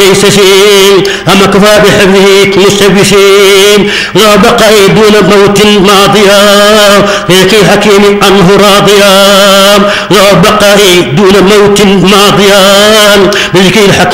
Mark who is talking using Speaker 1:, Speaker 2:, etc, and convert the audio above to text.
Speaker 1: ليس شيء أما كفى بحفظه مستبشين لا بقاء دون موت ماضيا ذكي الحكيم عنه راضيا لا بقاء دون موت ماضيا ذكي الحكيم